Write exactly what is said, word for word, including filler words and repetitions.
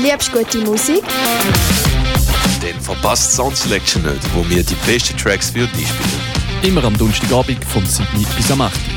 Liebst du gute Musik? Dann verpasst Sound Selection nicht, wo wir die besten Tracks für dich spielen. Immer am Donnerstagabend vom sieben bis am acht.